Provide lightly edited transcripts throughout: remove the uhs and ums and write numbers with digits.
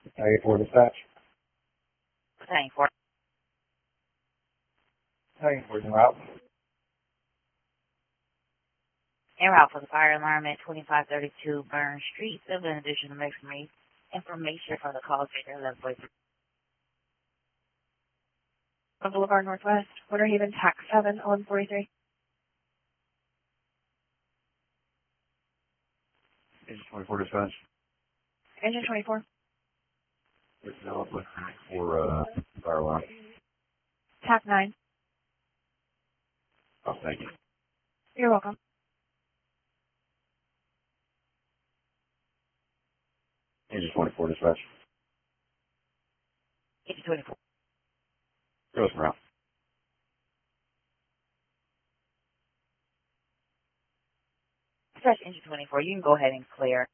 Tiger 4 dispatch. Tiger 4. Tiger 4 is en route. En route for the fire alarm at 2532 Burn Street. Civil in addition to maximum information for the call taker 11.3. Boulevard Northwest, Winter Haven, TAC 7, 1143. Engine 24 dispatch. Engine 24. Personnel for fire alarm. TAC 9. Oh, thank you. You're welcome. Engine 24 dispatch. Engine 24. Goes en route. Dispatch Engine 24. You can go ahead and clear.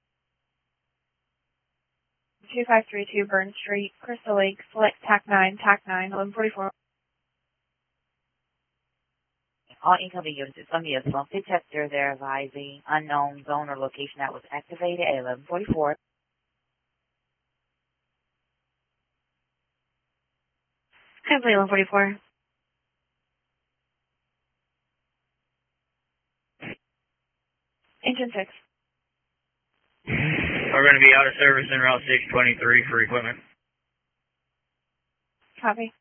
2532 Burn Street, Crystal Lake, select TAC 9, TAC 9, 1144. All incoming units, it's going to be a smoke detector. They're advising unknown zone or location that was activated at 1144. Complete 1144. Engine 6. We're going to be out of service in Route 623 for equipment. Copy.